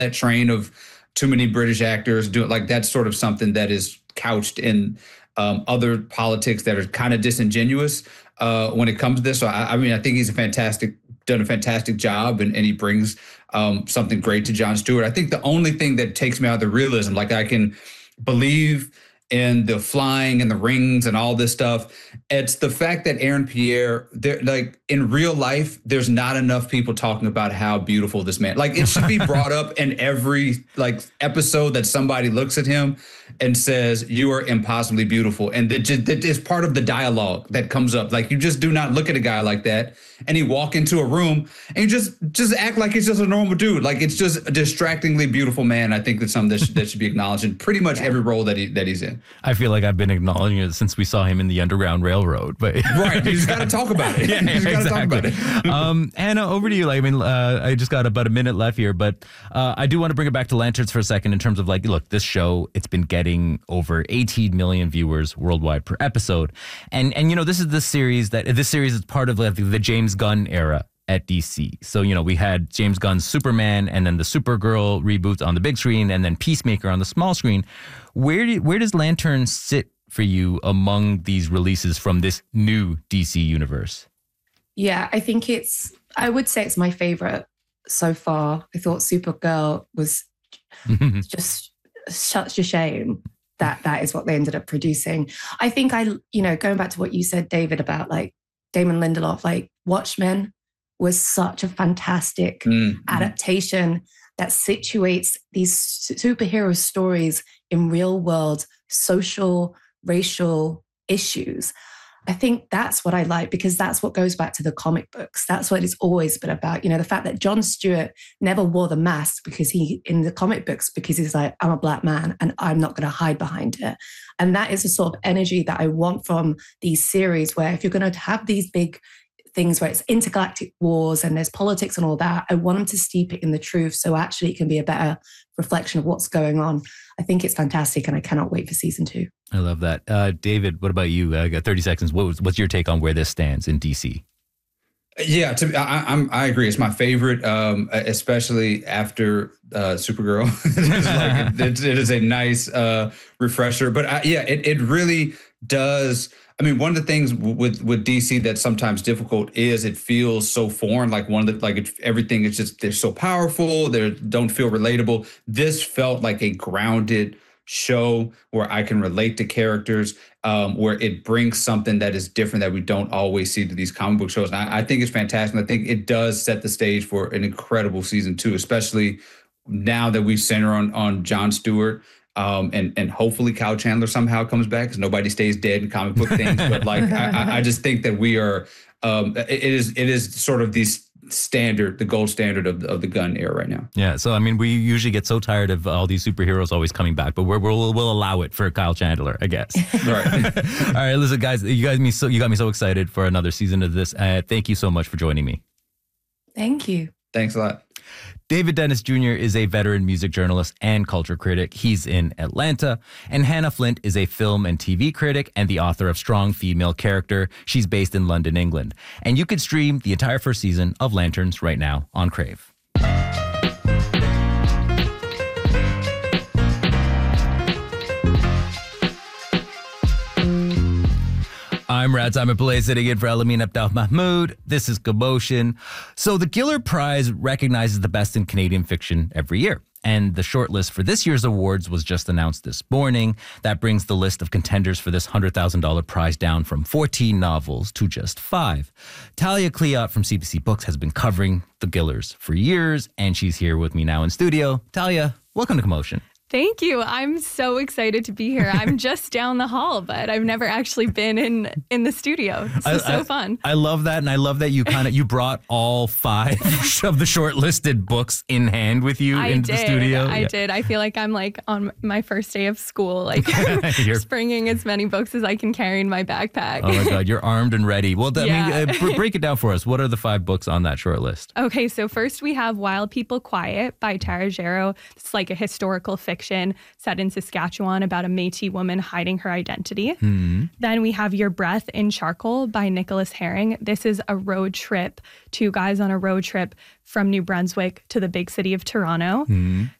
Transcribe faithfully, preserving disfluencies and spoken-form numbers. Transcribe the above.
that train of too many British actors doing like that's sort of something that is couched in um, other politics that are kind of disingenuous uh, when it comes to this. So I, I mean, I think he's a fantastic, done a fantastic job, and, and he brings um, something great to Jon Stewart. I think the only thing that takes me out of the realism, like I can believe in the flying and the rings and all this stuff. It's the fact that Aaron Pierre, they're like in real life, there's not enough people talking about how beautiful this man. Like it should be brought up in every like episode that somebody looks at him and says, "You are impossibly beautiful," and that just that is part of the dialogue that comes up. Like you just do not look at a guy like that, and he walk into a room and you just just act like he's just a normal dude. Like it's just a distractingly beautiful man. I think that's something that should, that should be acknowledged in pretty much every role that he that he's in. I feel like I've been acknowledging it since we saw him in the Underground Railroad, but right, you just got to talk about it. Yeah, you just got to exactly. talk about it. um, Hannah, over to you. Like, I mean, uh, I just got about a minute left here, but uh, I do want to bring it back to Lanterns for a second in terms of like, look, this show, it's been getting over eighteen million viewers worldwide per episode, and and you know, this is the series that this series is part of like the James Gunn era at D C. So, you know, we had James Gunn's Superman and then the Supergirl reboots on the big screen and then Peacemaker on the small screen. Where do, where does Lanterns sit for you among these releases from this new D C universe? Yeah, I think it's, I would say it's my favorite so far. I thought Supergirl was just such a shame that that is what they ended up producing. I think I, you know, going back to what you said, David, about like Damon Lindelof, like Watchmen was such a fantastic mm-hmm. adaptation that situates these superhero stories in real world social, racial issues. I think that's what I like, because that's what goes back to the comic books. That's what it's always been about. You know, the fact that Jon Stewart never wore the mask because he, in the comic books, because he's like, I'm a black man and I'm not going to hide behind it. And that is the sort of energy that I want from these series, where if you're going to have these big things where it's intergalactic wars and there's politics and all that, I want them to steep it in the truth so actually it can be a better reflection of what's going on. I think it's fantastic and I cannot wait for season two. I love that. Uh, David, what about you? I got thirty seconds. What was, what's your take on where this stands in D C? Yeah, to, I, I'm, I agree. It's my favorite, um, especially after uh, Supergirl. It's like, it, it is a nice uh, refresher. But I, yeah, it, it really does. I mean, one of the things with, with D C that's sometimes difficult is it feels so foreign. Like one of the, like it, everything is just, they're so powerful. They don't feel relatable. This felt like a grounded show where I can relate to characters, um, where it brings something that is different that we don't always see to these comic book shows. And I, I think it's fantastic. I think it does set the stage for an incredible season two, especially now that we center on on Jon Stewart. Um, and and hopefully Kyle Chandler somehow comes back, because nobody stays dead in comic book things. But like I, I just think that we are um, it, it is it is sort of these standard, the gold standard of the, of the Gunn era right now. Yeah, so I mean, we usually get so tired of all these superheroes always coming back, but we're, we'll we'll allow it for Kyle Chandler, I guess. Right. All right, listen, guys, you guys me so you got me so excited for another season of this. Uh, thank you so much for joining me. Thank you. Thanks a lot. David Dennis Junior is a veteran music journalist and culture critic. He's in Atlanta. And Hannah Flint is a film and T V critic and the author of Strong Female Character. She's based in London, England. And you can stream the entire first season of Lanterns right now on Crave. I'm Rad Simon Pillay, sitting in for Elamin Abdel Mahmoud. This is Commotion. So the Giller Prize recognizes the best in Canadian fiction every year. And the shortlist for this year's awards was just announced this morning. That brings the list of contenders for this one hundred thousand dollars prize down from fourteen novels to just five. Talia Cleott from C B C Books has been covering the Gillers for years, and she's here with me now in studio. Talia, welcome to Commotion. Thank you. I'm so excited to be here. I'm just down the hall, but I've never actually been in in the studio. This is so I, fun. I love that, and I love that you kind of you brought all five of the shortlisted books in hand with you I into did. the studio. I yeah. did. I feel like I'm like on my first day of school, like just bringing as many books as I can carry in my backpack. Oh my God, you're armed and ready. Well, that, Yeah. I mean, uh, break it down for us. What are the five books on that shortlist? Okay, so first we have Wild People Quiet by Tara Gero. It's like a historical fiction fiction set in Saskatchewan about a Métis woman hiding her identity. Mm-hmm. Then we have Your Breath in Charcoal by Nicholas Herring. This is a road trip, two guys on a road trip from New Brunswick to the big city of Toronto. Mm-hmm.